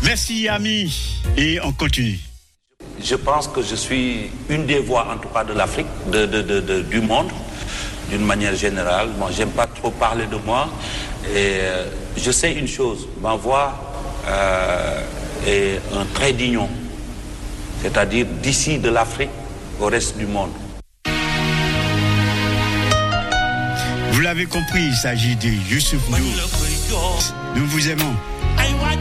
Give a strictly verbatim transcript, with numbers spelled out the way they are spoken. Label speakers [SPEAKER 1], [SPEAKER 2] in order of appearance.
[SPEAKER 1] Merci, amis. Et on continue.
[SPEAKER 2] Je pense que je suis une des voix, en tout cas, de l'Afrique, de, de, de, de, du monde, d'une manière générale. Moi, j'aime pas trop parler de moi. Et euh, je sais une chose, ma voix euh, est un trait d'union, c'est-à-dire d'ici de l'Afrique au reste du monde.
[SPEAKER 1] Vous l'avez compris, il s'agit de Youssouf Ndour. Nous vous aimons.